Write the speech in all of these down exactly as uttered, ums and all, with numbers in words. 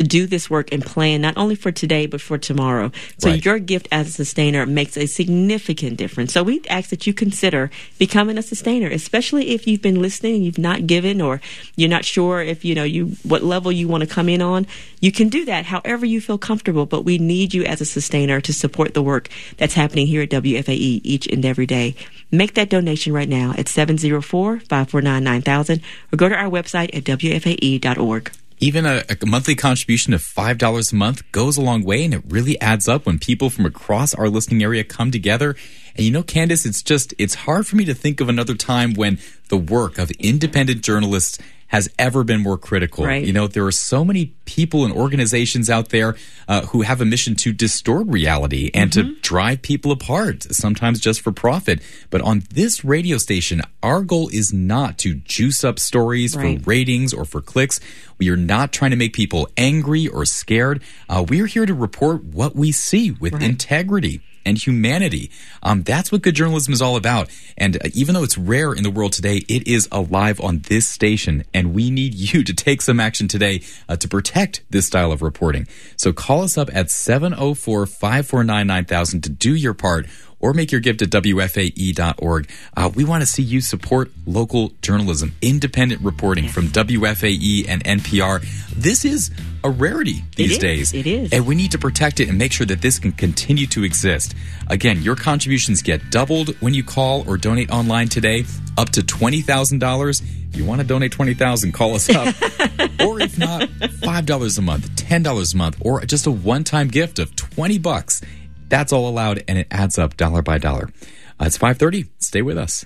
do this work and plan not only for today, but for tomorrow. So right. your gift as a sustainer makes a significant difference. So we ask that you consider becoming a sustainer, especially if you've been listening and you've not given, or you're not sure if, you know, you what level you want to come in on. You can do that however you feel comfortable, but we need you as a sustainer to support the work that's happening here at W F A E each and every day. Make that donation right now at seven oh four, five four nine, nine thousand or go to our website at W F A E dot org. Even a, a monthly contribution of five dollars a month goes a long way, and it really adds up when people from across our listening area come together. And you know, Candace, it's just, it's hard for me to think of another time when the work of independent journalists has ever been more critical. Right. You know, there are so many people and organizations out there uh, who have a mission to distort reality and mm-hmm. to drive people apart, sometimes just for profit. But on this radio station, our goal is not to juice up stories right. for ratings or for clicks. We are not trying to make people angry or scared. Uh, we are here to report what we see with right. integrity and humanity. Um, that's what good journalism is all about. And uh, even though it's rare in the world today, it is alive on this station. And we need you to take some action today uh, to protect this style of reporting. So call us up at seven oh four, five four nine, nine thousand to do your part, or make your gift at W F A E dot org. Uh, we want to see you support local journalism, independent reporting yes. from W F A E and N P R. This is a rarity these it is. days. It is. And we need to protect it and make sure that this can continue to exist. Again, your contributions get doubled when you call or donate online today, up to twenty thousand dollars. If you want to donate twenty thousand dollars, call us up. Or if not, five dollars a month, ten dollars a month, or just a one-time gift of twenty bucks. That's all allowed, and it adds up dollar by dollar. Uh, it's five thirty. Stay with us.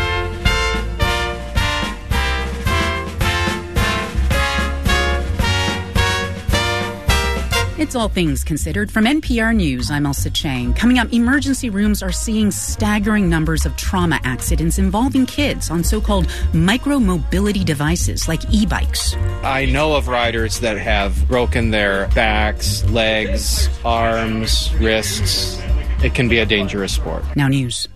It's All Things Considered from N P R News. I'm Elsa Chang. Coming up, emergency rooms are seeing staggering numbers of trauma accidents involving kids on so-called micro-mobility devices like e-bikes. I know of riders that have broken their backs, legs, arms, wrists. It can be a dangerous sport. Now news.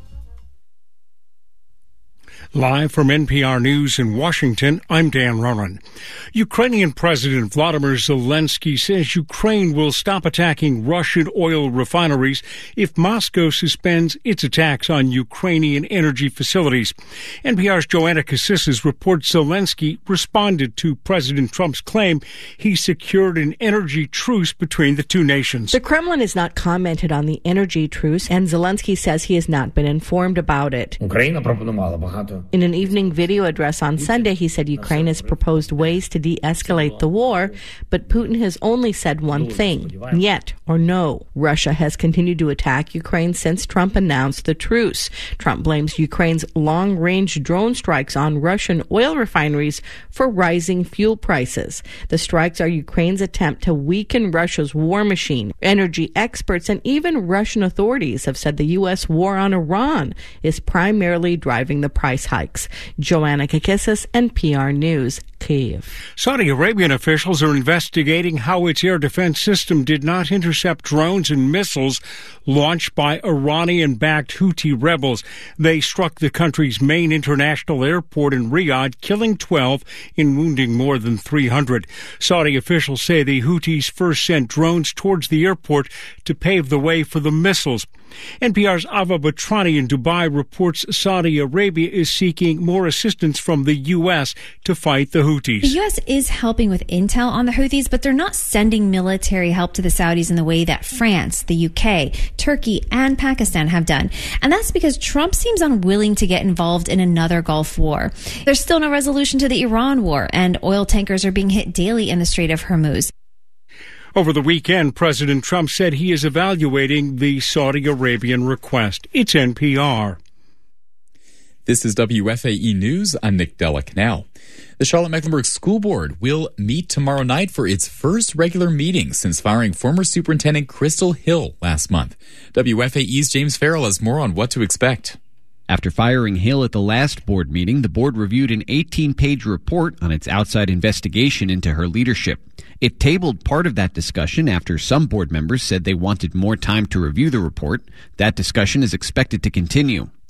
Live from N P R News in Washington, I'm Dan Ronan. Ukrainian President Vladimir Zelensky says Ukraine will stop attacking Russian oil refineries if Moscow suspends its attacks on Ukrainian energy facilities. N P R's Joanna Cassis reports Zelensky responded to President Trump's claim he secured an energy truce between the two nations. The Kremlin has not commented on the energy truce, and Zelensky says he has not been informed about it. In an evening video address on Sunday, he said Ukraine has proposed ways to de-escalate the war, but Putin has only said one thing, yet or no. Russia has continued to attack Ukraine since Trump announced the truce. Trump blames Ukraine's long-range drone strikes on Russian oil refineries for rising fuel prices. The strikes are Ukraine's attempt to weaken Russia's war machine. Energy experts and even Russian authorities have said the U S war on Iran is primarily driving the price hikes. Joanna Kakissis, N P R News, Kyiv. Saudi Arabian officials are investigating how its air defense system did not intercept drones and missiles launched by Iranian-backed Houthi rebels. They struck the country's main international airport in Riyadh, killing twelve and wounding more than three hundred. Saudi officials say the Houthis first sent drones towards the airport to pave the way for the missiles. N P R's Ava Batrani in Dubai reports Saudi Arabia is seeking more assistance from the U S to fight the Houthis. The U S is helping with intel on the Houthis, but they're not sending military help to the Saudis in the way that France, the U K, Turkey, and Pakistan have done. And that's because Trump seems unwilling to get involved in another Gulf war. There's still no resolution to the Iran war, and oil tankers are being hit daily in the Strait of Hormuz. Over the weekend, President Trump said he is evaluating the Saudi Arabian request. It's N P R. This is W F A E News. I'm Nick Delic. Now, the Charlotte-Mecklenburg School Board will meet tomorrow night for its first regular meeting since firing former Superintendent Crystal Hill last month. W F A E's James Farrell has more on what to expect. After firing Hill at the last board meeting, the board reviewed an eighteen-page report on its outside investigation into her leadership. It tabled part of that discussion after some board members said they wanted more time to review the report. That discussion is expected to continue.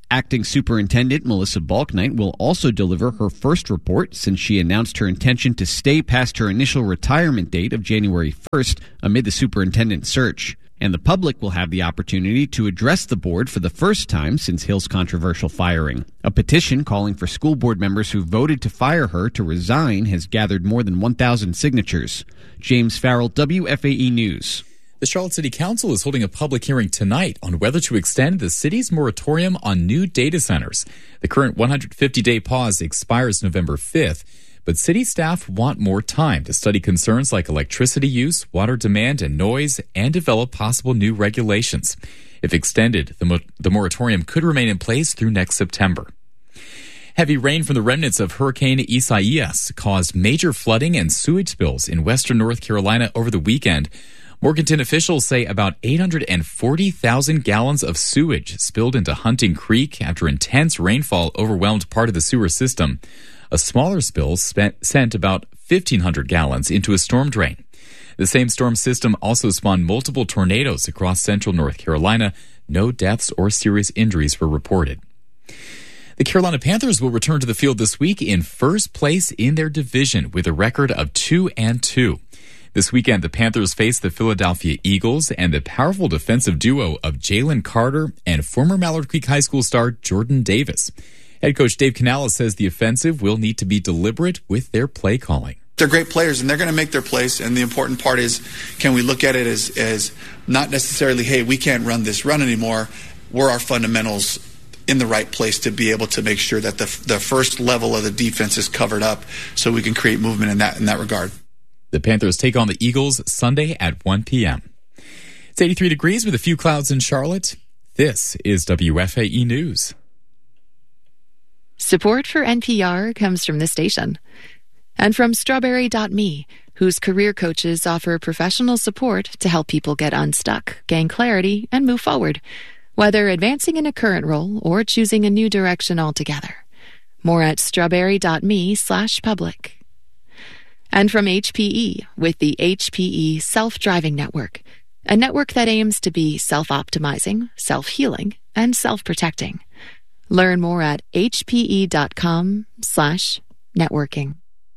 Acting Superintendent Melissa Balknight will also deliver her first report since she announced her intention to stay past her initial retirement date of January first amid the superintendent search. And the public will have the opportunity to address the board for the first time since Hill's controversial firing. A petition calling for school board members who voted to fire her to resign has gathered more than one thousand signatures. James Farrell, W F A E News. The Charlotte City Council is holding a public hearing tonight on whether to extend the city's moratorium on new data centers. The current one hundred fifty day pause expires November fifth. But city staff want more time to study concerns like electricity use, water demand, and noise, and develop possible new regulations. If extended, the, mo- the moratorium could remain in place through next September. Heavy rain from the remnants of Hurricane Isaias caused major flooding and sewage spills in western North Carolina over the weekend. Morganton officials say about eight hundred forty thousand gallons of sewage spilled into Hunting Creek after intense rainfall overwhelmed part of the sewer system. A smaller spill spent, sent about fifteen hundred gallons into a storm drain. The same storm system also spawned multiple tornadoes across central North Carolina. No deaths or serious injuries were reported. The Carolina Panthers will return to the field this week in first place in their division with a record of two and two. This weekend, the Panthers face the Philadelphia Eagles and the powerful defensive duo of Jalen Carter and former Mallard Creek High School star Jordan Davis. Head coach Dave Canales says the offensive will need to be deliberate with their play calling. They're great players, and they're going to make their plays, and the important part is, can we look at it as, as not necessarily, hey, we can't run this run anymore. Were our fundamentals in the right place to be able to make sure that the the first level of the defense is covered up so we can create movement in that in that regard. The Panthers take on the Eagles Sunday at one p.m. It's eighty-three degrees with a few clouds in Charlotte. This is W F A E News. Support for N P R comes from this station and from Strawberry dot me, whose career coaches offer professional support to help people get unstuck, gain clarity, and move forward, whether advancing in a current role or choosing a new direction altogether. More at strawberry dot me slash public. And from H P E with the H P E Self-Driving Network, a network that aims to be self-optimizing, self-healing, and self-protecting. Learn more at hpe.com slash networking.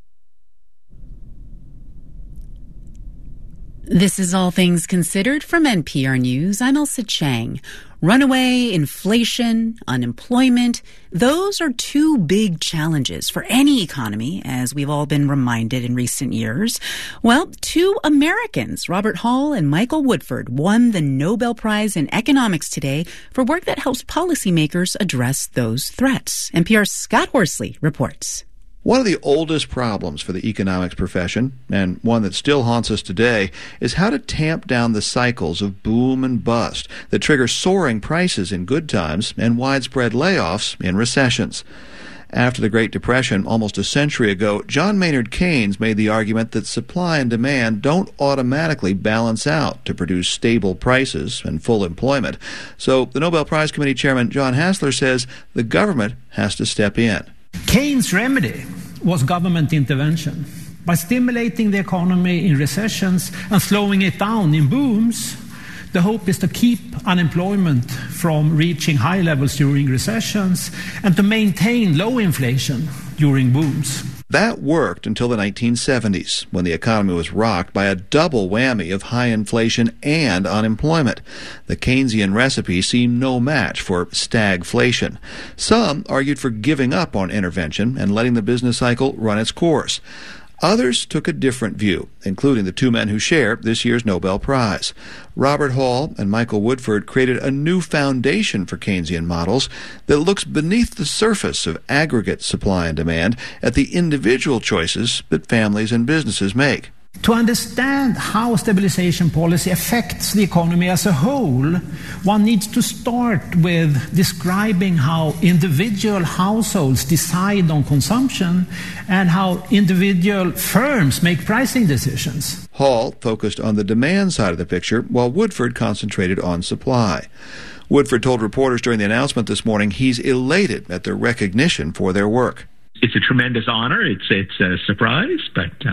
This is All Things Considered from N P R News. I'm Elsa Chang. Runaway, inflation, unemployment, those are two big challenges for any economy, as we've all been reminded in recent years. Well, two Americans, Robert Hall and Michael Woodford, won the Nobel Prize in Economics today for work that helps policymakers address those threats. N P R's Scott Horsley reports. One of the oldest problems for the economics profession, and one that still haunts us today, is how to tamp down the cycles of boom and bust that trigger soaring prices in good times and widespread layoffs in recessions. After the Great Depression almost a century ago, John Maynard Keynes made the argument that supply and demand don't automatically balance out to produce stable prices and full employment. So the Nobel Prize Committee Chairman John Hassler says the government has to step in. Keynes' remedy was government intervention. By stimulating the economy in recessions and slowing it down in booms, the hope is to keep unemployment from reaching high levels during recessions and to maintain low inflation during booms. That worked until the nineteen seventies, when the economy was rocked by a double whammy of high inflation and unemployment. The Keynesian recipe seemed no match for stagflation. Some argued for giving up on intervention and letting the business cycle run its course. Others took a different view, including the two men who share this year's Nobel Prize. Robert Hall and Michael Woodford created a new foundation for Keynesian models that looks beneath the surface of aggregate supply and demand at the individual choices that families and businesses make. To understand how stabilization policy affects the economy as a whole, one needs to start with describing how individual households decide on consumption and how individual firms make pricing decisions. Hall focused on the demand side of the picture, while Woodford concentrated on supply. Woodford told reporters during the announcement this morning he's elated at their recognition for their work. It's a tremendous honor. It's, it's a surprise, but... Um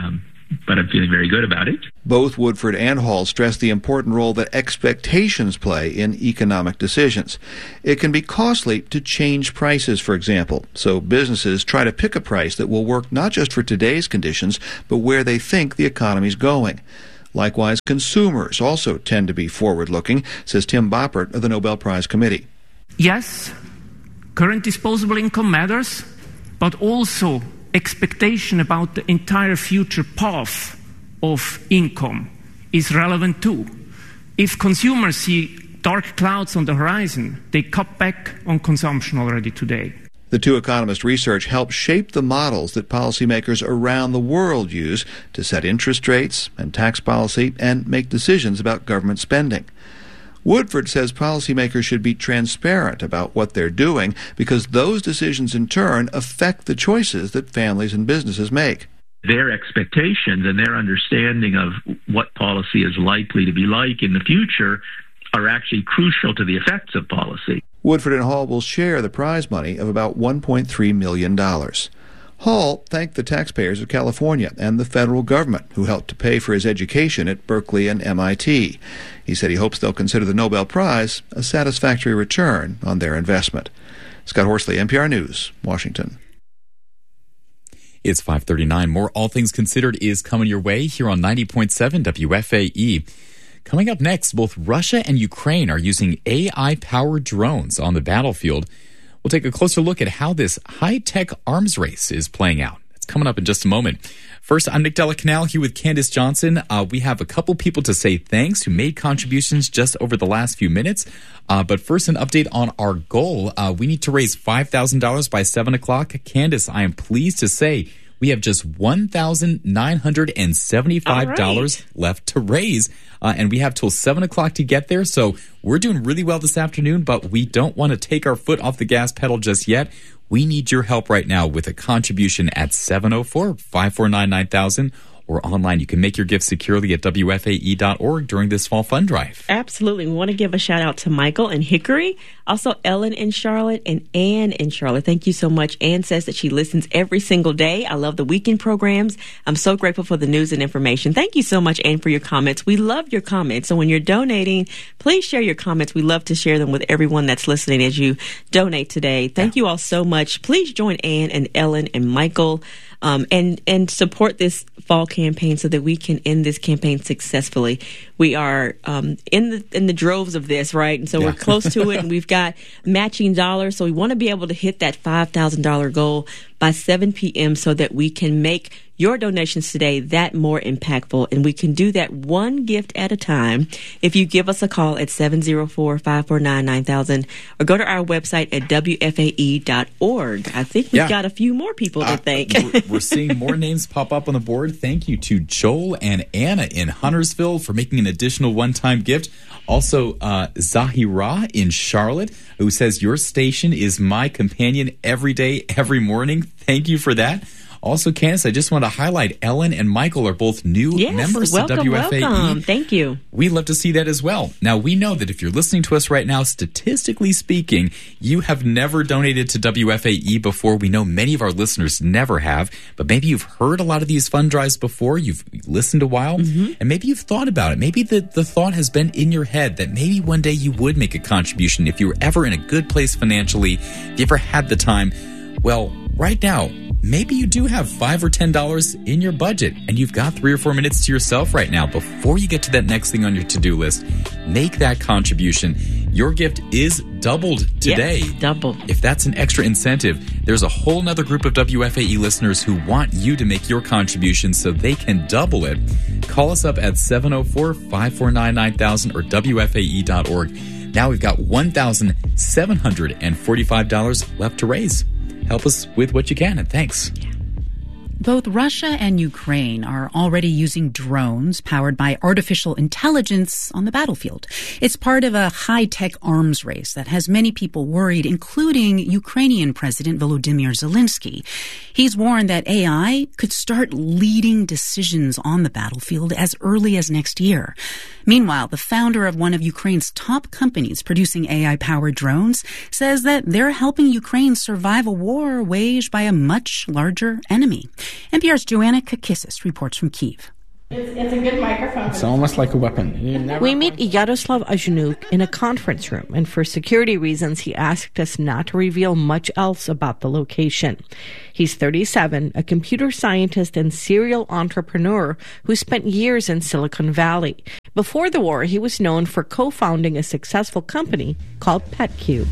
but I'm feeling very good about it. Both Woodford and Hall stress the important role that expectations play in economic decisions. It can be costly to change prices, for example, so businesses try to pick a price that will work not just for today's conditions, but where they think the economy's going. Likewise, consumers also tend to be forward-looking, says Tim Boppert of the Nobel Prize Committee. Yes, current disposable income matters, but also expectation about the entire future path of income is relevant too. If consumers see dark clouds on the horizon, they cut back on consumption already today. The two economists' research helps shape the models that policymakers around the world use to set interest rates and tax policy and make decisions about government spending. Woodford says policymakers should be transparent about what they're doing because those decisions in turn affect the choices that families and businesses make. Their expectations and their understanding of what policy is likely to be like in the future are actually crucial to the effects of policy. Woodford and Hall will share the prize money of about one point three million dollars. Hall thanked the taxpayers of California and the federal government who helped to pay for his education at Berkeley and M I T. He said he hopes they'll consider the Nobel Prize a satisfactory return on their investment. Scott Horsley, N P R News, Washington. It's five thirty-nine. More All Things Considered is coming your way here on ninety point seven W F A E. Coming up next, both Russia and Ukraine are using A I-powered drones on the battlefield. We'll take a closer look at how this high-tech arms race is playing out. It's coming up in just a moment. First, I'm Nick Della Canal here with Candace Johnson. Uh, we have a couple people to say thanks who made contributions just over the last few minutes. Uh, but first, an update on our goal. Uh, we need to raise five thousand dollars by seven o'clock. Candace, I am pleased to say we have just one thousand nine hundred seventy-five dollars right. left to raise. Uh, and we have till seven o'clock to get there. So we're doing really well this afternoon, but we don't want to take our foot off the gas pedal just yet. We need your help right now with a contribution at seven oh four, five four nine, nine thousand or online. You can make your gift securely at W F A E dot org during this fall fund drive. Absolutely. We want to give a shout out to Michael in Hickory, also Ellen in Charlotte, and Ann in Charlotte. Thank you so much. Ann says that she listens every single day. I love the weekend programs. I'm so grateful for the news and information. Thank you so much, Ann, for your comments. We love your comments. So when you're donating, please share your comments. We love to share them with everyone that's listening as you donate today. Thank yeah. you all so much. Please join Ann and Ellen and Michael Um, and, and support this fall campaign so that we can end this campaign successfully. We are um, in the in the droves of this, right? And so yeah. we're close to it, and we've got matching dollars. So we want to be able to hit that five thousand dollars goal by seven p.m. so that we can make your donations today that more impactful. And we can do that one gift at a time. If you give us a call at seven oh four, five four nine, nine thousand or go to our website at W F A E dot org. I think we've yeah. got a few more people to uh, thank. we're, we're seeing more names pop up on the board. Thank you to Joel and Anna in Huntersville for making an additional one-time gift. Also, uh, Zahira in Charlotte, who says, your station is my companion every day, every morning. Thank you for that. Also, Candace, I just want to highlight Ellen and Michael are both new yes, members welcome, to W F A E. Welcome. Thank you. We love to see that as well. Now, we know that if you're listening to us right now, statistically speaking, you have never donated to W F A E before. We know many of our listeners never have, but maybe you've heard a lot of these fund drives before. You've listened a while, mm-hmm. and maybe you've thought about it. Maybe the, the thought has been in your head that maybe one day you would make a contribution if you were ever in a good place financially, if you ever had the time. Well, right now, maybe you do have five or ten dollars in your budget, and you've got three or four minutes to yourself right now before you get to that next thing on your to-do list. Make that contribution. Your gift is doubled today. Yes, double. If that's an extra incentive, there's a whole nother group of W F A E listeners who want you to make your contribution so they can double it. Call us up at seven oh four, five four nine, nine thousand or W F A E dot org. Now we've got one thousand seven hundred forty-five dollars left to raise. Help us with what you can, and thanks. Both Russia and Ukraine are already using drones powered by artificial intelligence on the battlefield. It's part of a high-tech arms race that has many people worried, including Ukrainian President Volodymyr Zelensky. He's warned that A I could start leading decisions on the battlefield as early as next year. Meanwhile, the founder of one of Ukraine's top companies producing A I-powered drones says that they're helping Ukraine survive a war waged by a much larger enemy. N P R's Joanna Kakissis reports from Kyiv. It's, it's a good microphone. It's almost like a weapon. Never... We meet Yaroslav Azhnuk in a conference room, and for security reasons, he asked us not to reveal much else about the location. He's thirty-seven, a computer scientist and serial entrepreneur who spent years in Silicon Valley. Before the war, he was known for co-founding a successful company called PetCube.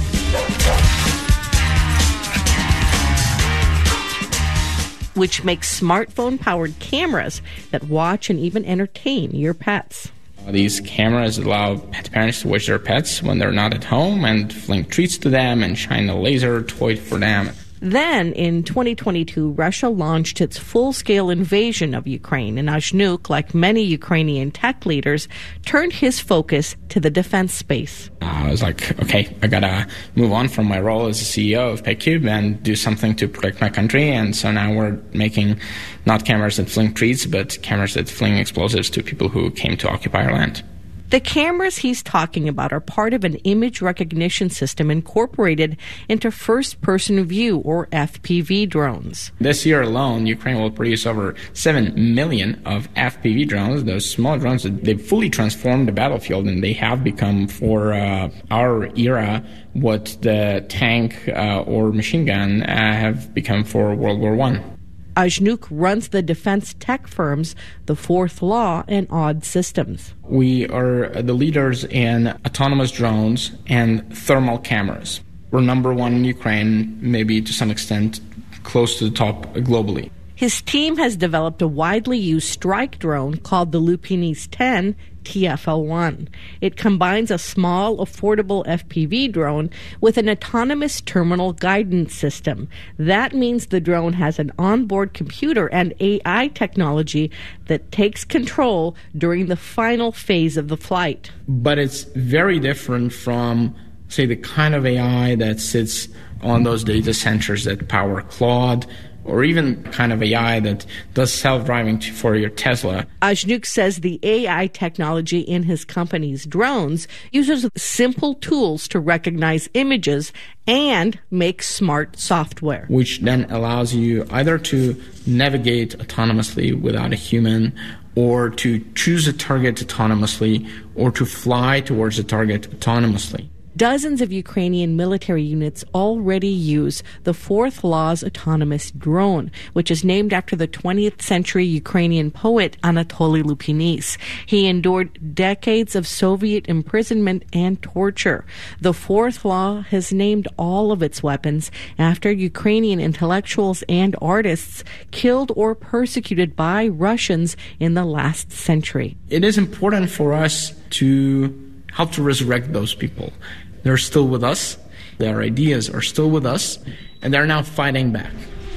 Which makes smartphone-powered cameras that watch and even entertain your pets. These cameras allow pet parents to watch their pets when they're not at home and fling treats to them and shine a laser toy for them. Then, in twenty twenty-two, Russia launched its full-scale invasion of Ukraine, and Azhnuk, like many Ukrainian tech leaders, turned his focus to the defense space. Uh, I was like, okay, I gotta move on from my role as a C E O of PetCube and do something to protect my country, and so now we're making not cameras that fling treats, but cameras that fling explosives to people who came to occupy our land. The cameras he's talking about are part of an image recognition system incorporated into first-person view, or F P V, drones. This year alone, Ukraine will produce over seven million of F P V drones, those small drones. They've fully transformed the battlefield, and they have become, for uh, our era, what the tank uh, or machine gun uh, have become for World War One. Azhnuk runs the defense tech firms The Fourth Law and Odd Systems. We are the leaders in autonomous drones and thermal cameras. We're number one in Ukraine, maybe to some extent close to the top globally. His team has developed a widely used strike drone called the Lupinys ten T F L one. It combines a small, affordable F P V drone with an autonomous terminal guidance system. That means the drone has an onboard computer and A I technology that takes control during the final phase of the flight. But it's very different from, say, the kind of A I that sits on those data centers that power Claude, or even kind of A I that does self-driving for your Tesla. Azhnuk says the A I technology in his company's drones uses simple tools to recognize images and make smart software, which then allows you either to navigate autonomously without a human, or to choose a target autonomously, or to fly towards a target autonomously. Dozens of Ukrainian military units already use the Fourth Law's autonomous drone, which is named after the twentieth century Ukrainian poet Anatoly Lupinys. He endured decades of Soviet imprisonment and torture. The Fourth Law has named all of its weapons after Ukrainian intellectuals and artists killed or persecuted by Russians in the last century. It is important for us to help to resurrect those people. They're still with us, their ideas are still with us, and they're now fighting back.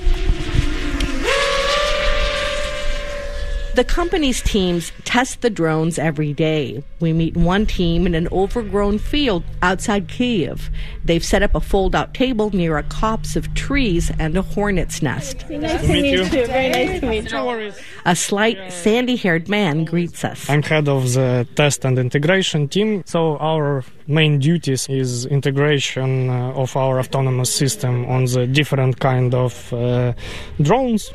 The company's teams test the drones every day. We meet one team in an overgrown field outside Kyiv. They've set up a fold-out table near a copse of trees and a hornet's nest. Nice to meet you. Very nice to meet you. A slight, sandy-haired man greets us. I'm head of the test and integration team, so our main duties is integration uh, of our autonomous system on the different kind of uh, drones.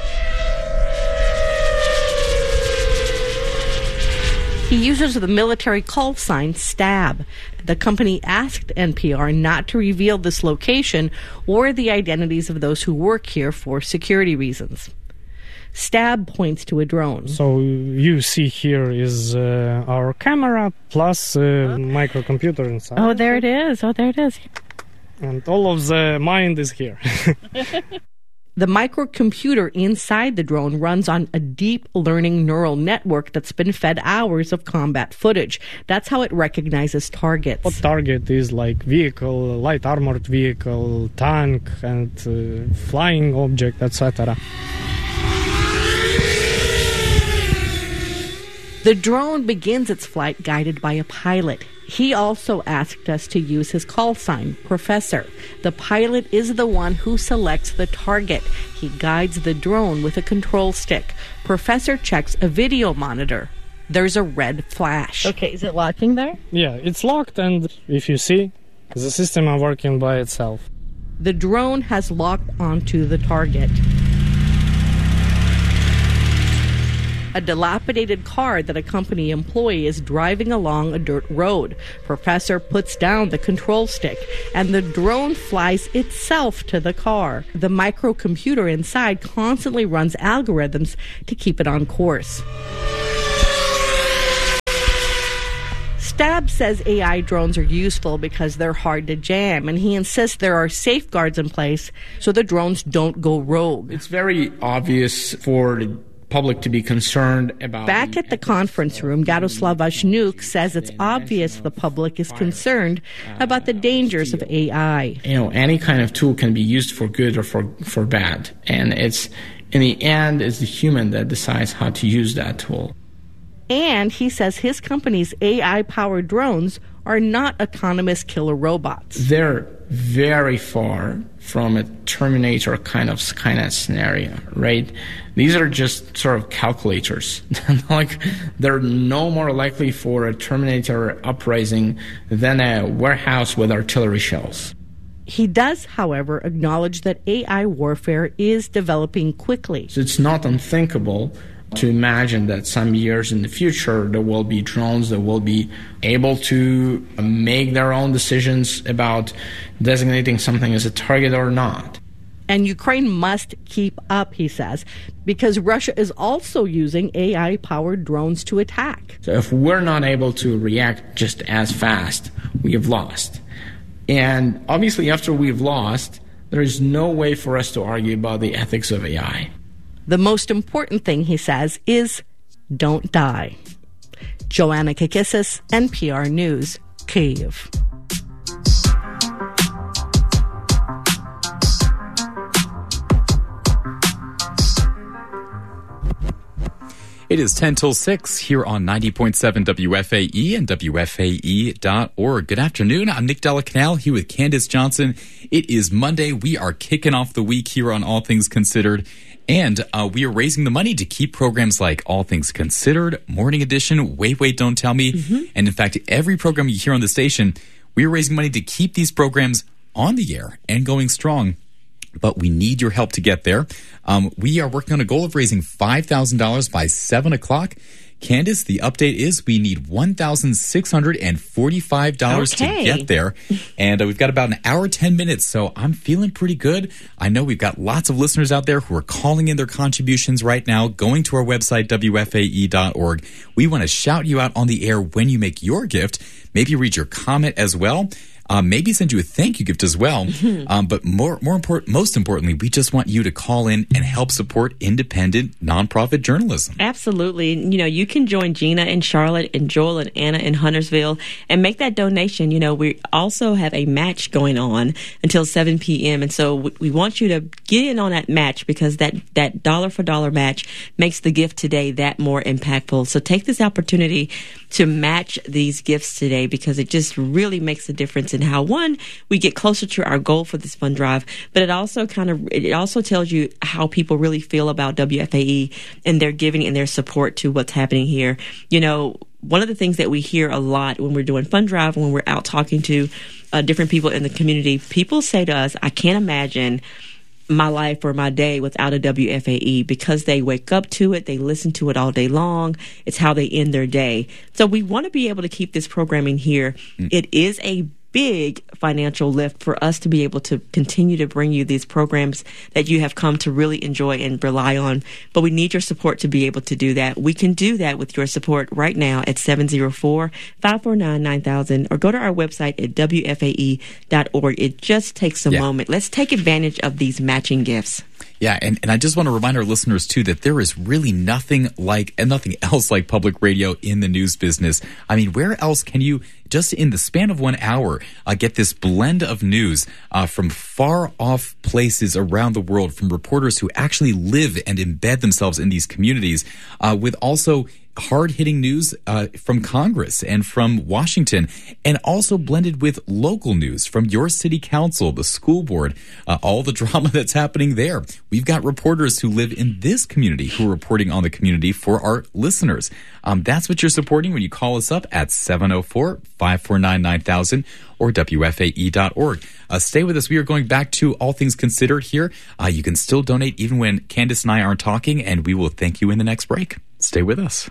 He uses the military call sign STAB. The company asked N P R not to reveal this location or the identities of those who work here for security reasons. STAB points to a drone. So you see here is uh, our camera plus uh, microcomputer inside. Oh, there it is. Oh, there it is. And all of the mind is here. The microcomputer inside the drone runs on a deep learning neural network that's been fed hours of combat footage. That's how it recognizes targets. What target is like vehicle, light armored vehicle, tank, and uh, flying object, et cetera. The drone begins its flight guided by a pilot. He also asked us to use his call sign, Professor. The pilot is the one who selects the target. He guides the drone with a control stick. Professor checks a video monitor. There's a red flash. Okay, is it locking there? Yeah, it's locked, and if you see, the system is working by itself. The drone has locked onto the target. a dilapidated car that a company employee is driving along a dirt road. Professor puts down the control stick, and the drone flies itself to the car. The microcomputer inside constantly runs algorithms to keep it on course. Stab says A I drones are useful because they're hard to jam, and he insists there are safeguards in place so the drones don't go rogue. It's very obvious for the public to be concerned about. Back at the conference room, Garoslav Ashnuk says it's obvious the public is concerned about the dangers of A I. You know, any kind of tool can be used for good or for, for bad, and it's, in the end, it's the human that decides how to use that tool. And he says his company's A I-powered drones are not autonomous killer robots. They're very far from a Terminator kind of Skynet scenario, right? These are just sort of calculators. Like, they're no more likely for a Terminator uprising than a warehouse with artillery shells. He does, however, acknowledge that A I warfare is developing quickly. So it's not unthinkable to imagine that some years in the future there will be drones that will be able to make their own decisions about designating something as a target or not. And Ukraine must keep up, he says, because Russia is also using A I-powered drones to attack. So if we're not able to react just as fast, we have lost. And obviously after we've lost, there is no way for us to argue about the ethics of A I. The most important thing, he says, is don't die. Joanna Kakissis, N P R News, Kyiv. It is ten till six here on ninety point seven W F A E and W F A E dot org. Good afternoon. I'm Nick Delacanal here with Candace Johnson. It is Monday. We are kicking off the week here on All Things Considered. And uh, we are raising the money to keep programs like All Things Considered, Morning Edition, Wait, Wait, Don't Tell Me. Mm-hmm. And in fact, every program you hear on the station, we are raising money to keep these programs on the air and going strong. But we need your help to get there. Um, we are working on a goal of raising five thousand dollars by seven o'clock. Candace, the update is we need one thousand six hundred forty-five dollars okay. to get there. And uh, we've got about an hour, ten minutes, so I'm feeling pretty good. I know we've got lots of listeners out there who are calling in their contributions right now, going to our website, W F A E dot org. We want to shout you out on the air when you make your gift. Maybe read your comment as well. Uh, maybe send you a thank you gift as well. Mm-hmm. Um, but more, more important, most importantly, we just want you to call in and help support independent nonprofit journalism. Absolutely. You know, you can join Gina in Charlotte and Joel and Anna in Huntersville and make that donation. You know, we also have a match going on until seven p.m. And so we want you to get in on that match because that, that dollar for dollar match makes the gift today that more impactful. So take this opportunity to match these gifts today because it just really makes a difference in how, one, we get closer to our goal for this fund drive, but it also kind of, it also tells you how people really feel about W F A E and their giving and their support to what's happening here. You know, one of the things that we hear a lot when we're doing fund drive, when we're out talking to uh, different people in the community, people say to us, I can't imagine my life or my day without a W F A E because they wake up to it, they listen to it all day long. It's how they end their day. So we want to be able to keep this programming here. Mm. It is a big financial lift for us to be able to continue to bring you these programs that you have come to really enjoy and rely on. But we need your support to be able to do that. We can do that with your support right now at seven oh four, five four nine, nine thousand or go to our website at W F A E dot org. It just takes a yeah. moment. Let's take advantage of these matching gifts. Yeah, and, and I just want to remind our listeners, too, that there is really nothing like and nothing else like public radio in the news business. I mean, where else can you, just in the span of one hour, uh, get this blend of news uh, from far-off places around the world, from reporters who actually live and embed themselves in these communities, uh, with also hard-hitting news uh, from Congress and from Washington, and also blended with local news from your city council, the school board, uh, all the drama that's happening there. We've got reporters who live in this community who are reporting on the community for our listeners. Um, that's what you're supporting when you call us up at seven oh four, five four nine, nine thousand or W F A E dot org. Uh, stay with us. We are going back to All Things Considered here. Uh, you can still donate even when Candace and I aren't talking, and we will thank you in the next break. Stay with us.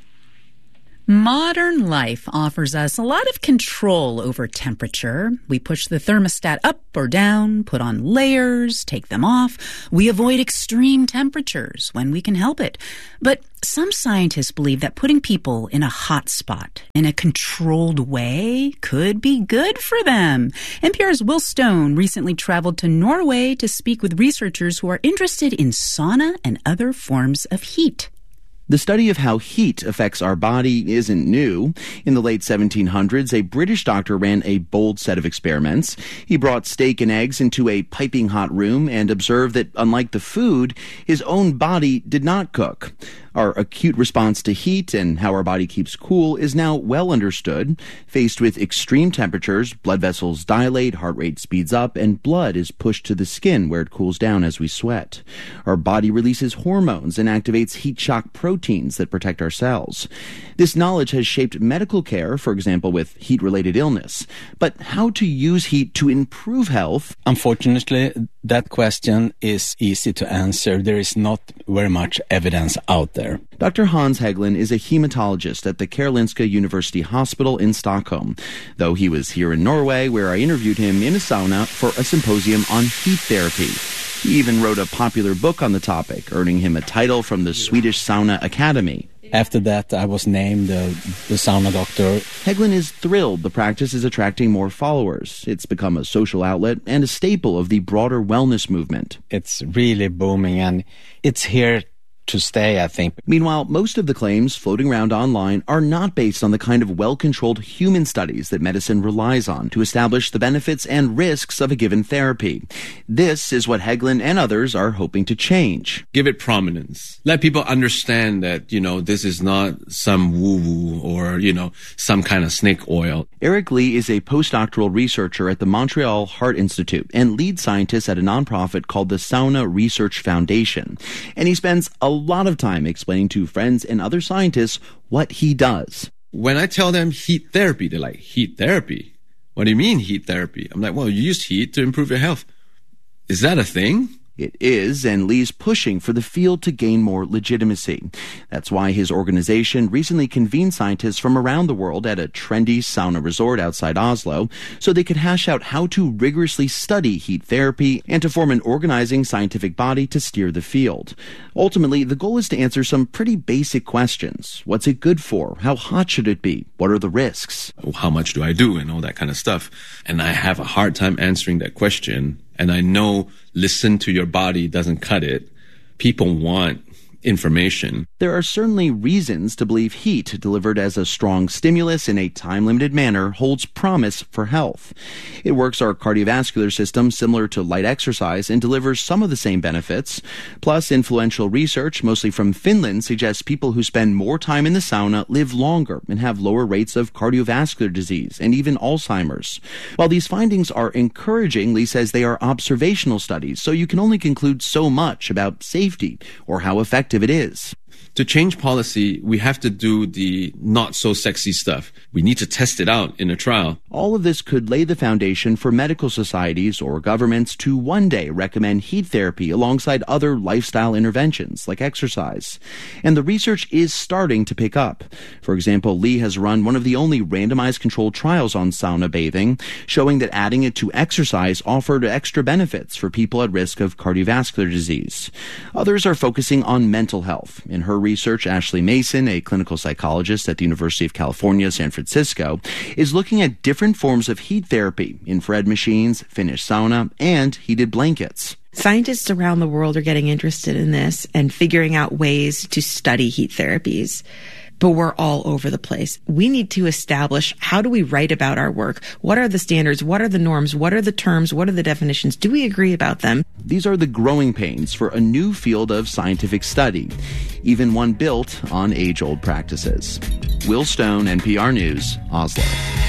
Modern life offers us a lot of control over temperature. We push the thermostat up or down, put on layers, take them off. We avoid extreme temperatures when we can help it. But some scientists believe that putting people in a hot spot in a controlled way could be good for them. N P R's Will Stone recently traveled to Norway to speak with researchers who are interested in sauna and other forms of heat. The study of how heat affects our body isn't new. In the late seventeen hundreds, a British doctor ran a bold set of experiments. He brought steak and eggs into a piping hot room and observed that, unlike the food, his own body did not cook. Our acute response to heat and how our body keeps cool is now well understood. Faced with extreme temperatures, blood vessels dilate, heart rate speeds up, and blood is pushed to the skin where it cools down as we sweat. Our body releases hormones and activates heat shock proteins that protect our cells. This knowledge has shaped medical care, for example, with heat-related illness. But how to use heat to improve health? Unfortunately, that question is easy to answer. There is not very much evidence out there. Doctor Hans Hägglund is a hematologist at the Karolinska University Hospital in Stockholm, though he was here in Norway, where I interviewed him in a sauna for a symposium on heat therapy. He even wrote a popular book on the topic, earning him a title from the Swedish Sauna Academy. After that, I was named the, the sauna doctor. Hägglund is thrilled the practice is attracting more followers. It's become a social outlet and a staple of the broader wellness movement. It's really booming, and it's here to stay, I think. Meanwhile, most of the claims floating around online are not based on the kind of well-controlled human studies that medicine relies on to establish the benefits and risks of a given therapy. This is what Hägglund and others are hoping to change. Give it prominence. Let people understand that, you know, this is not some woo-woo or, you know, some kind of snake oil. Eric Lee is a postdoctoral researcher at the Montreal Heart Institute and lead scientist at a nonprofit called the Sauna Research Foundation. And he spends a A lot of time explaining to friends and other scientists what he does. When I tell them heat therapy, they're like, heat therapy? What do you mean heat therapy? I'm like, well, you use heat to improve your health. Is that a thing? It is, and Lee's pushing for the field to gain more legitimacy. That's why his organization recently convened scientists from around the world at a trendy sauna resort outside Oslo so they could hash out how to rigorously study heat therapy and to form an organizing scientific body to steer the field. Ultimately, the goal is to answer some pretty basic questions. What's it good for? How hot should it be? What are the risks? How much do I do? And all that kind of stuff. And I have a hard time answering that question. And I know listen to your body doesn't cut it. People want information. There are certainly reasons to believe heat delivered as a strong stimulus in a time-limited manner holds promise for health. It works our cardiovascular system similar to light exercise and delivers some of the same benefits. Plus, influential research, mostly from Finland, suggests people who spend more time in the sauna live longer and have lower rates of cardiovascular disease and even Alzheimer's. While these findings are encouraging, Lee says they are observational studies, so you can only conclude so much about safety or how effective it is. To change policy, we have to do the not-so-sexy stuff. We need to test it out in a trial. All of this could lay the foundation for medical societies or governments to one day recommend heat therapy alongside other lifestyle interventions like exercise. And the research is starting to pick up. For example, Lee has run one of the only randomized controlled trials on sauna bathing, showing that adding it to exercise offered extra benefits for people at risk of cardiovascular disease. Others are focusing on mental health. In her research, Ashley Mason, a clinical psychologist at the University of California, San Francisco, is looking at different forms of heat therapy, infrared machines, Finnish sauna, and heated blankets. Scientists around the world are getting interested in this and figuring out ways to study heat therapies. But we're all over the place. We need to establish, how do we write about our work? What are the standards? What are the norms? What are the terms? What are the definitions? Do we agree about them? These are the growing pains for a new field of scientific study, even one built on age-old practices. Will Stone, N P R News, Oslo.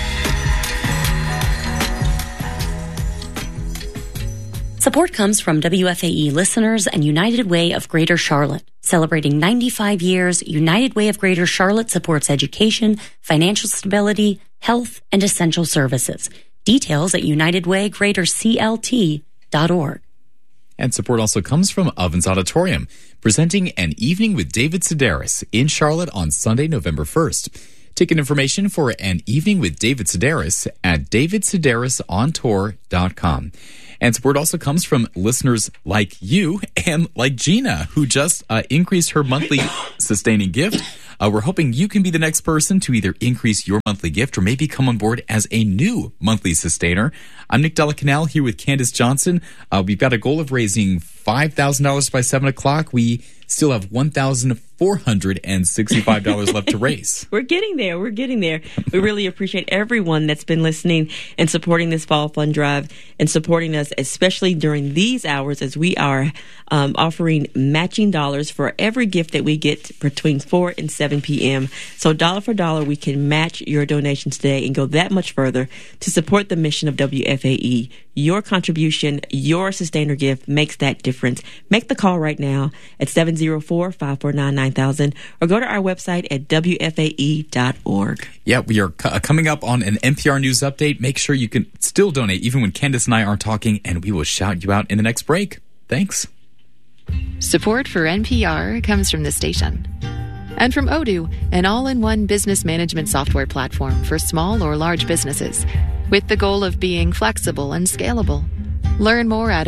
Support comes from W F A E listeners and United Way of Greater Charlotte. Celebrating ninety-five years, United Way of Greater Charlotte supports education, financial stability, health, and essential services. Details at united way greater c l t dot org. And support also comes from Ovens Auditorium, presenting An Evening with David Sedaris in Charlotte on Sunday, November first. Ticket information for An Evening with David Sedaris at david sedaris on tour dot com. And support also comes from listeners like you and like Gina, who just uh, increased her monthly sustaining gift. Uh, we're hoping you can be the next person to either increase your monthly gift or maybe come on board as a new monthly sustainer. I'm Nick Delacanal here with Candace Johnson. Uh, we've got a goal of raising five thousand dollars by seven o'clock. We still have one thousand four hundred sixty-five dollars left to raise. We're getting there. We're getting there. We really appreciate everyone that's been listening and supporting this Fall Fund Drive and supporting us, especially during these hours as we are um, offering matching dollars for every gift that we get between four and seven p.m. So dollar for dollar, we can match your donations today and go that much further to support the mission of W F A E. Your contribution, your sustainer gift makes that difference. Make the call right now at seven zero four, five four nine, nine thousand or go to our website at w f a e dot org. Yeah, we are c- coming up on an N P R News update. Make sure you can still donate even when Candace and I aren't talking, and we will shout you out in the next break. Thanks. Support for N P R comes from the station. And from Odoo, an all-in-one business management software platform for small or large businesses, with the goal of being flexible and scalable. Learn more at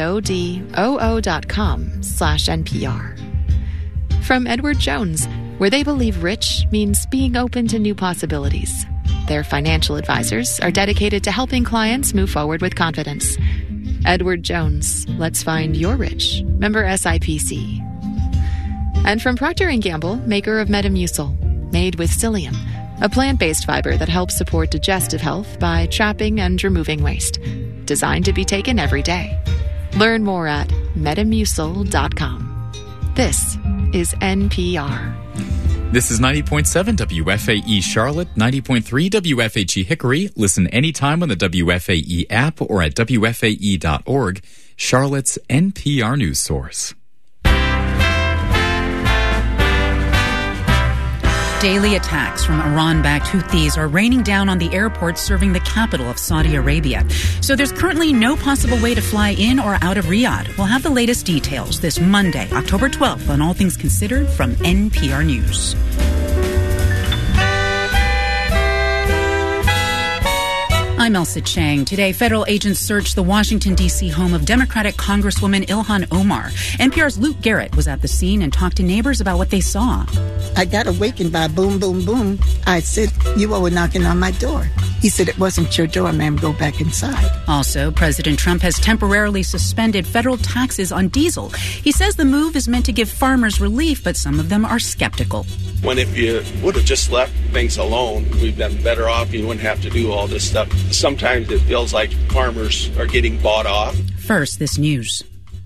odoo.com slash NPR. From Edward Jones, where they believe rich means being open to new possibilities. Their financial advisors are dedicated to helping clients move forward with confidence. Edward Jones, let's find your rich. Member S I P C. And from Procter and Gamble, maker of Metamucil, made with psyllium, a plant-based fiber that helps support digestive health by trapping and removing waste. Designed to be taken every day. Learn more at metamucil dot com. This is N P R. This is ninety point seven W F A E Charlotte, ninety point three W F H E Hickory. Listen anytime on the W F A E app or at w f a e dot org, Charlotte's N P R news source. Daily attacks from Iran-backed Houthis are raining down on the airport serving the capital of Saudi Arabia. So there's currently no possible way to fly in or out of Riyadh. We'll have the latest details this Monday, October twelfth, on All Things Considered from N P R News. I'm Elsa Chang. Today, federal agents searched the Washington, D C home of Democratic Congresswoman Ilhan Omar. N P R's Luke Garrett was at the scene and talked to neighbors about what they saw. I got awakened by boom, boom, boom. I said, you all were knocking on my door. He said, it wasn't your door, ma'am. Go back inside. Also, President Trump has temporarily suspended federal taxes on diesel. He says the move is meant to give farmers relief, but some of them are skeptical. When if you would have just left things alone, we've been better off. You wouldn't have to do all this stuff. Sometimes it feels like farmers are getting bought off. First, this news.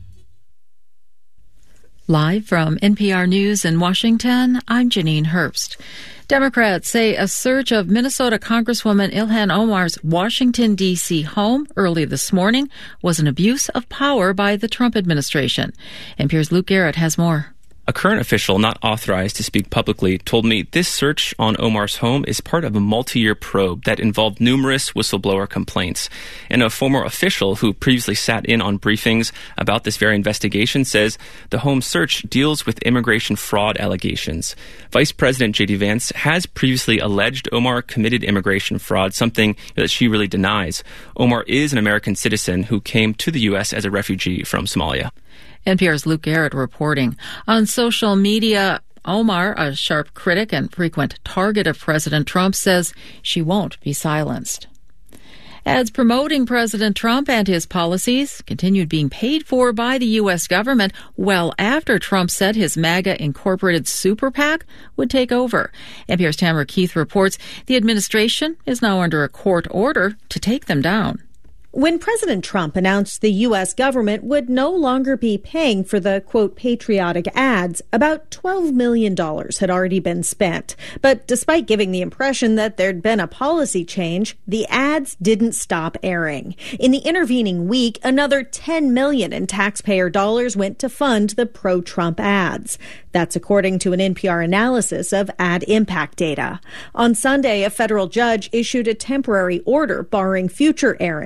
Live from N P R News in Washington, I'm Janine Herbst. Democrats say a search of Minnesota Congresswoman Ilhan Omar's Washington, D C home early this morning was an abuse of power by the Trump administration. N P R's Luke Garrett has more. A current official not authorized to speak publicly told me this search on Omar's home is part of a multi-year probe that involved numerous whistleblower complaints. And a former official who previously sat in on briefings about this very investigation says the home search deals with immigration fraud allegations. Vice President J D Vance has previously alleged Omar committed immigration fraud, something that she really denies. Omar is an American citizen who came to the U S as a refugee from Somalia. N P R's Luke Garrett reporting. On social media, Omar, a sharp critic and frequent target of President Trump, says she won't be silenced. Ads promoting President Trump and his policies continued being paid for by the U S government well after Trump said his MAGA Incorporated super PAC would take over. N P R's Tamara Keith reports the administration is now under a court order to take them down. When President Trump announced the U S government would no longer be paying for the, quote, patriotic ads, about twelve million dollars had already been spent. But despite giving the impression that there'd been a policy change, the ads didn't stop airing. In the intervening week, another ten million dollars in taxpayer dollars went to fund the pro-Trump ads. That's according to an N P R analysis of ad impact data. On Sunday, a federal judge issued a temporary order barring future airings.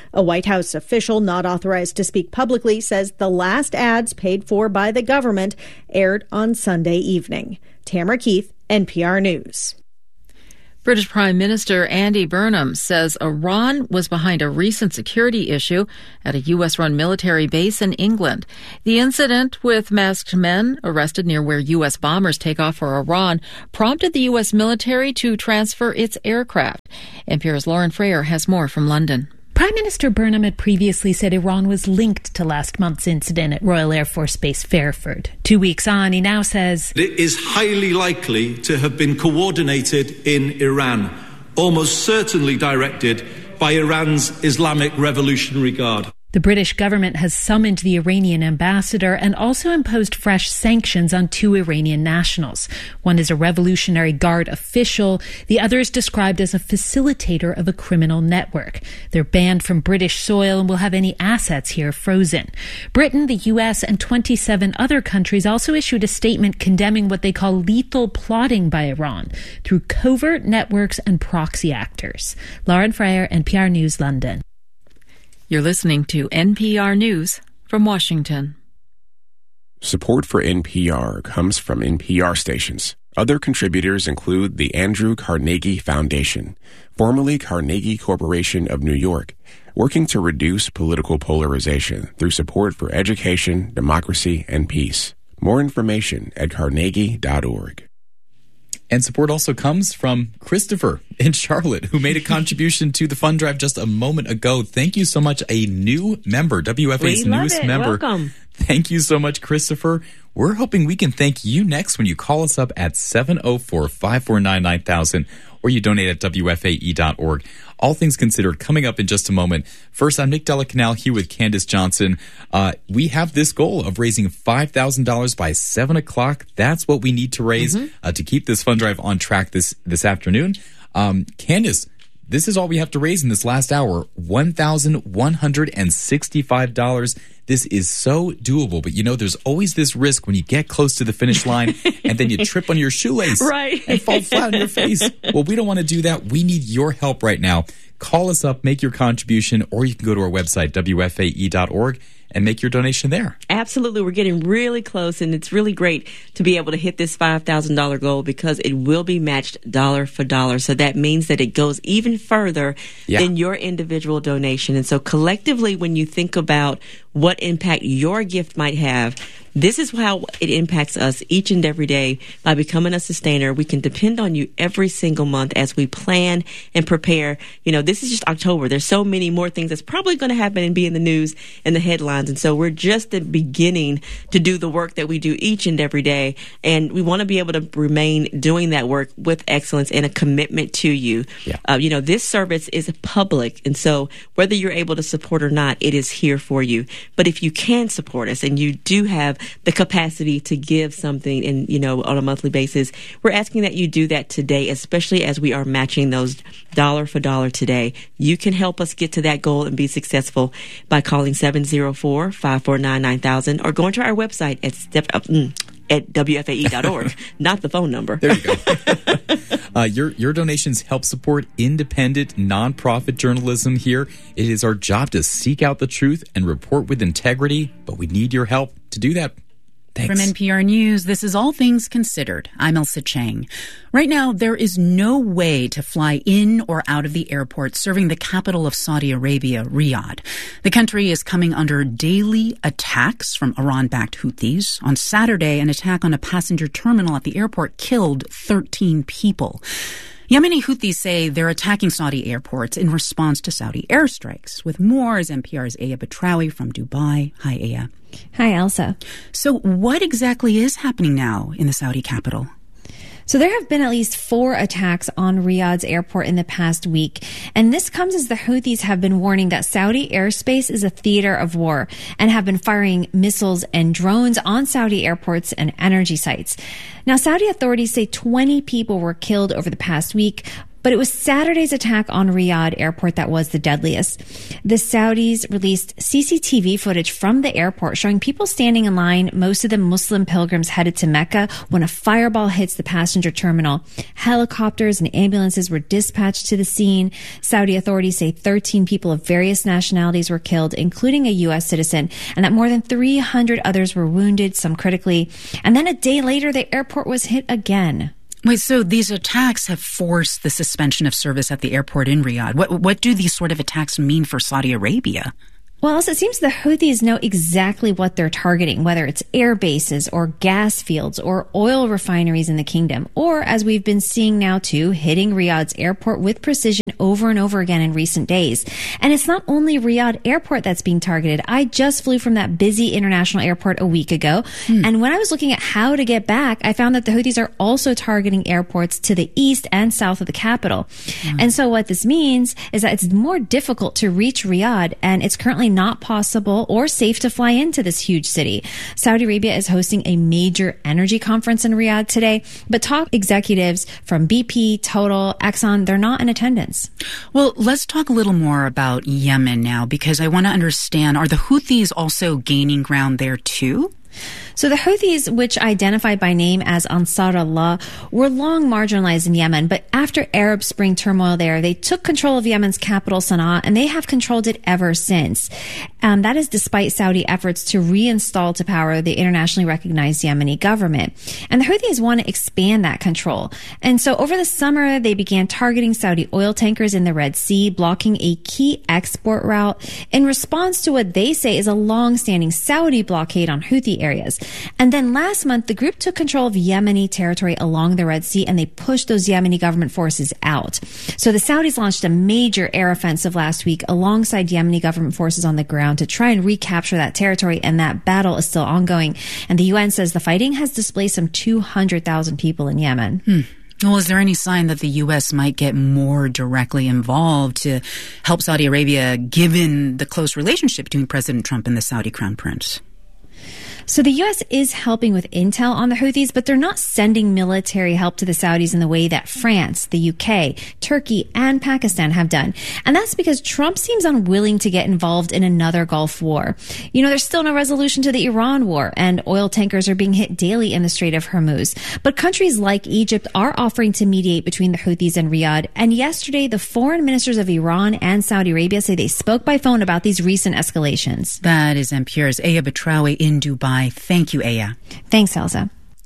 A White House official not authorized to speak publicly says the last ads paid for by the government aired on Sunday evening. Tamara Keith, N P R News. British Prime Minister Andy Burnham says Iran was behind a recent security issue at a U S-run military base in England. The incident with masked men arrested near where U S bombers take off for Iran prompted the U S military to transfer its aircraft. N P R's Lauren Frayer has more from London. Prime Minister Burnham had previously said Iran was linked to last month's incident at Royal Air Force Base Fairford. Two weeks on, he now says it is highly likely to have been coordinated in Iran, almost certainly directed by Iran's Islamic Revolutionary Guard. The British government has summoned the Iranian ambassador and also imposed fresh sanctions on two Iranian nationals. One is a Revolutionary Guard official. The other is described as a facilitator of a criminal network. They're banned from British soil and will have any assets here frozen. Britain, the U S, and twenty-seven other countries also issued a statement condemning what they call lethal plotting by Iran through covert networks and proxy actors. Lauren Frayer, N P R News, London. You're listening to N P R News from Washington. Support for N P R comes from N P R stations. Other contributors include the Andrew Carnegie Foundation, formerly Carnegie Corporation of New York, working to reduce political polarization through support for education, democracy, and peace. More information at carnegie dot org. And support also comes from Christopher in Charlotte, who made a contribution to the fund drive just a moment ago. Thank you so much. A new member, W F A's we love newest it. member. Welcome. Thank you so much, Christopher. We're hoping we can thank you next when you call us up at seven oh four, five four nine, nine thousand or you donate at W F A E dot org. All things considered, coming up in just a moment. First, I'm Nick Delacanal here with Candace Johnson. Uh, we have this goal of raising five thousand dollars by seven o'clock. That's what we need to raise mm-hmm. uh, to keep this fund drive on track this, this afternoon. Um, Candace, this is all we have to raise in this last hour, one thousand one hundred sixty-five dollars. This is so doable, but you know, there's always this risk when you get close to the finish line and then you trip on your shoelace right. and fall flat on your face. Well, we don't want to do that. We need your help right now. Call us up, make your contribution, or you can go to our website, W F A E dot org, and make your donation there. Absolutely. We're getting really close, and it's really great to be able to hit this five thousand dollars goal because it will be matched dollar for dollar. So that means that it goes even further yeah. than your individual donation. And so collectively, when you think about what impact your gift might have, this is how it impacts us each and every day. By becoming a sustainer, we can depend on you every single month as we plan and prepare. You know, this is just October. There's so many more things that's probably going to happen and be in the news and the headlines. And so we're just at the beginning to do the work that we do each and every day. And we want to be able to remain doing that work with excellence and a commitment to you. Yeah. Uh, you know, this service is public. And so whether you're able to support or not, it is here for you. But if you can support us and you do have the capacity to give something in, you know, on a monthly basis, we're asking that you do that today, especially as we are matching those dollar for dollar today. You can help us get to that goal and be successful by calling seven oh four, five four nine, nine thousand or going to our website at step up, mm, at W F A E dot org, not the phone number. There you go. uh, your your donations help support independent, nonprofit journalism here. It is our job to seek out the truth and report with integrity, but we need your help to do that. Thanks. From N P R News, this is All Things Considered. I'm Elsa Chang. Right now, there is no way to fly in or out of the airport serving the capital of Saudi Arabia, Riyadh. The country is coming under daily attacks from Iran-backed Houthis. On Saturday, an attack on a passenger terminal at the airport killed thirteen people. Yemeni Houthis say they're attacking Saudi airports in response to Saudi airstrikes. With more is N P R's Aya Batrawi from Dubai. Hi, Aya. Hi, Elsa. So what exactly is happening now in the Saudi capital? So there have been at least four attacks on Riyadh's airport in the past week. And this comes as the Houthis have been warning that Saudi airspace is a theater of war and have been firing missiles and drones on Saudi airports and energy sites. Now, Saudi authorities say twenty people were killed over the past week. But it was Saturday's attack on Riyadh airport that was the deadliest. The Saudis released C C T V footage from the airport showing people standing in line, most of them Muslim pilgrims headed to Mecca, when a fireball hits the passenger terminal. Helicopters and ambulances were dispatched to the scene. Saudi authorities say thirteen people of various nationalities were killed, including a U S citizen, and that more than three hundred others were wounded, some critically. And then a day later, the airport was hit again. Wait, so these attacks have forced the suspension of service at the airport in Riyadh. What, what do these sort of attacks mean for Saudi Arabia? Well, as it seems the Houthis know exactly what they're targeting, whether it's air bases or gas fields or oil refineries in the kingdom, or, as we've been seeing now too, hitting Riyadh's airport with precision over and over again in recent days. And it's not only Riyadh airport that's being targeted. I just flew from that busy international airport a week ago. Hmm. And when I was looking at how to get back, I found that the Houthis are also targeting airports to the east and south of the capital. Hmm. And so what this means is that it's more difficult to reach Riyadh, and it's currently not possible or safe to fly into this huge city. Saudi Arabia is hosting a major energy conference in Riyadh today, but top executives from B P, Total, Exxon, they're not in attendance. Well, let's talk a little more about Yemen now, because I want to understand, are the Houthis also gaining ground there too? So the Houthis, which identify by name as Ansar Allah, were long marginalized in Yemen, but after Arab Spring turmoil there, they took control of Yemen's capital, Sana'a, and they have controlled it ever since. Um, that is despite Saudi efforts to reinstall to power the internationally recognized Yemeni government. And the Houthis want to expand that control. And so over the summer, they began targeting Saudi oil tankers in the Red Sea, blocking a key export route in response to what they say is a long-standing Saudi blockade on Houthi areas. And then last month, the group took control of Yemeni territory along the Red Sea, and they pushed those Yemeni government forces out. So the Saudis launched a major air offensive last week alongside Yemeni government forces on the ground to try and recapture that territory, and that battle is still ongoing. And the U N says the fighting has displaced some two hundred thousand people in Yemen. Hmm. Well, is there any sign that the U S might get more directly involved to help Saudi Arabia, given the close relationship between President Trump and the Saudi Crown Prince? So the U S is helping with intel on the Houthis, but they're not sending military help to the Saudis in the way that France, the U K, Turkey, and Pakistan have done. And that's because Trump seems unwilling to get involved in another Gulf war. You know, there's still no resolution to the Iran war, and oil tankers are being hit daily in the Strait of Hormuz. But countries like Egypt are offering to mediate between the Houthis and Riyadh. And yesterday, the foreign ministers of Iran and Saudi Arabia say they spoke by phone about these recent escalations. That is N P R's Aya Batrawi in Dubai. Thank you, Aya. Thanks, Elsa.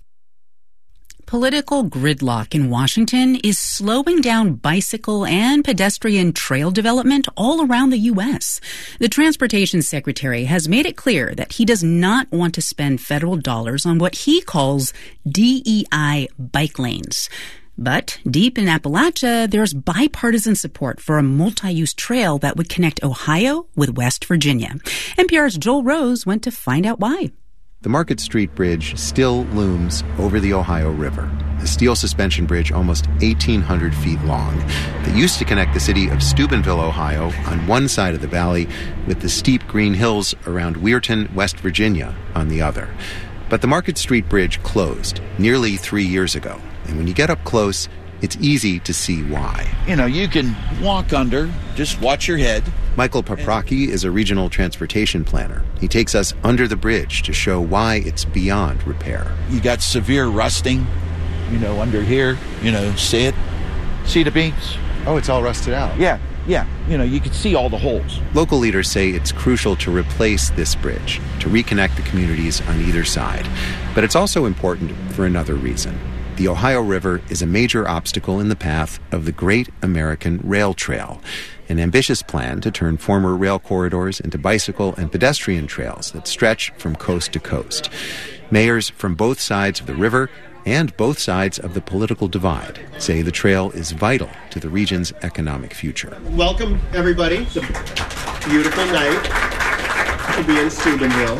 Political gridlock in Washington is slowing down bicycle and pedestrian trail development all around the U S. The Transportation Secretary has made it clear that he does not want to spend federal dollars on what he calls D E I bike lanes. But deep in Appalachia, there's bipartisan support for a multi-use trail that would connect Ohio with West Virginia. N P R's Joel Rose went to find out why. The Market Street Bridge still looms over the Ohio River, a steel suspension bridge almost eighteen hundred feet long that used to connect the city of Steubenville, Ohio, on one side of the valley with the steep green hills around Weirton, West Virginia, on the other. But the Market Street Bridge closed nearly three years ago, and when you get up close, it's easy to see why. You know, you can walk under, just watch your head. Michael Paprocki is a regional transportation planner. He takes us under the bridge to show why it's beyond repair. You got severe rusting, you know, under here. You know, see it? See the beams? Oh, it's all rusted out. Yeah, yeah. You know, you can see all the holes. Local leaders say it's crucial to replace this bridge, to reconnect the communities on either side. But it's also important for another reason. The Ohio River is a major obstacle in the path of the Great American Rail Trail, an ambitious plan to turn former rail corridors into bicycle and pedestrian trails that stretch from coast to coast. Mayors from both sides of the river and both sides of the political divide say the trail is vital to the region's economic future. Welcome, everybody. It's a beautiful night to be in Steubenville.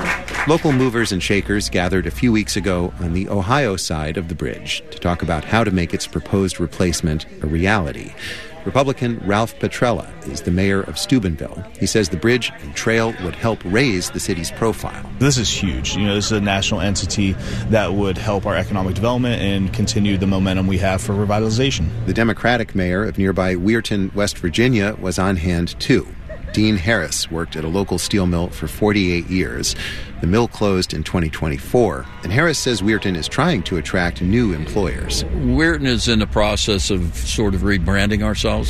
Local movers and shakers gathered a few weeks ago on the Ohio side of the bridge to talk about how to make its proposed replacement a reality. Republican Ralph Petrella is the mayor of Steubenville. He says the bridge and trail would help raise the city's profile. This is huge. You know, this is a national entity that would help our economic development and continue the momentum we have for revitalization. The Democratic mayor of nearby Weirton, West Virginia, was on hand too. Dean Harris worked at a local steel mill for forty-eight years. The mill closed in twenty twenty-four, and Harris says Weirton is trying to attract new employers. Weirton is in the process of sort of rebranding ourselves.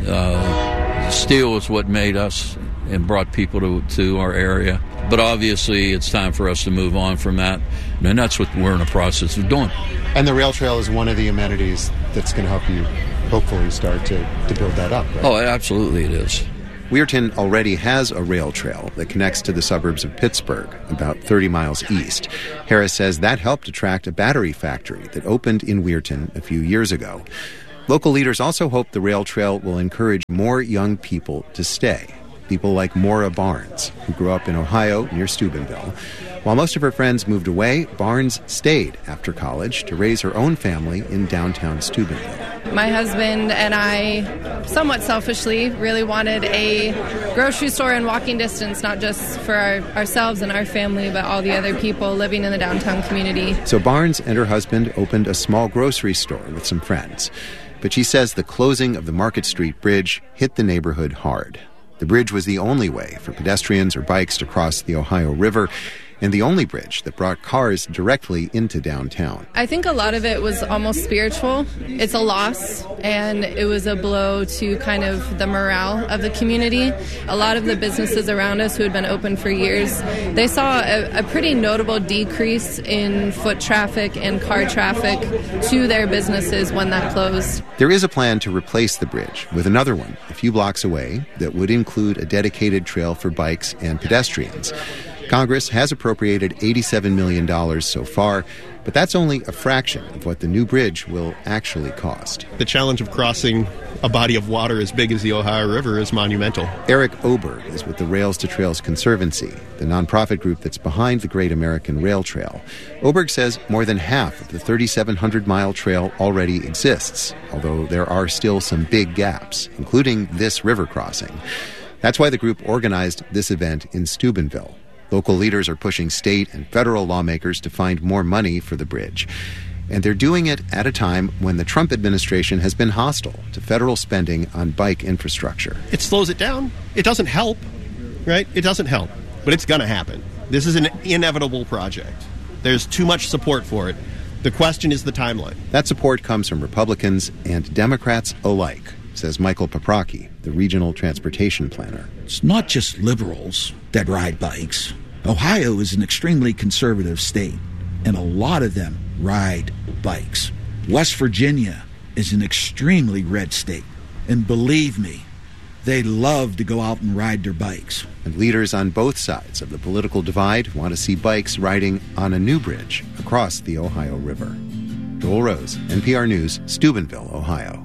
Uh, steel is what made us and brought people to, to our area. But obviously, it's time for us to move on from that, and that's what we're in the process of doing. And the rail trail is one of the amenities that's going to help you hopefully start to, to build that up, right? Oh, absolutely it is. Weirton already has a rail trail that connects to the suburbs of Pittsburgh, about thirty miles east. Harris says that helped attract a battery factory that opened in Weirton a few years ago. Local leaders also hope the rail trail will encourage more young people to stay. People like Maura Barnes, who grew up in Ohio near Steubenville. While most of her friends moved away, Barnes stayed after college to raise her own family in downtown Steubenville. My husband and I, somewhat selfishly, really wanted a grocery store in walking distance, not just for our, ourselves and our family, but all the other people living in the downtown community. So Barnes and her husband opened a small grocery store with some friends. But she says the closing of the Market Street Bridge hit the neighborhood hard. The bridge was the only way for pedestrians or bikes to cross the Ohio River, and the only bridge that brought cars directly into downtown. I think a lot of it was almost spiritual. It's a loss, and it was a blow to kind of the morale of the community. A lot of the businesses around us who had been open for years, they saw a, a pretty notable decrease in foot traffic and car traffic to their businesses when that closed. There is a plan to replace the bridge with another one a few blocks away that would include a dedicated trail for bikes and pedestrians. Congress has appropriated eighty-seven million dollars so far, but that's only a fraction of what the new bridge will actually cost. The challenge of crossing a body of water as big as the Ohio River is monumental. Eric Oberg is with the Rails to Trails Conservancy, the nonprofit group that's behind the Great American Rail Trail. Oberg says more than half of the thirty-seven hundred mile trail already exists, although there are still some big gaps, including this river crossing. That's why the group organized this event in Steubenville. Local leaders are pushing state and federal lawmakers to find more money for the bridge. And they're doing it at a time when the Trump administration has been hostile to federal spending on bike infrastructure. It slows it down. It doesn't help, right? It doesn't help, but it's going to happen. This is an inevitable project. There's too much support for it. The question is the timeline. That support comes from Republicans and Democrats alike, says Michael Paprocki, the regional transportation planner. It's not just liberals that ride bikes. Ohio is an extremely conservative state, and a lot of them ride bikes. West Virginia is an extremely red state, and believe me, they love to go out and ride their bikes. And leaders on both sides of the political divide want to see bikes riding on a new bridge across the Ohio River. Joel Rose, N P R News, Steubenville, Ohio.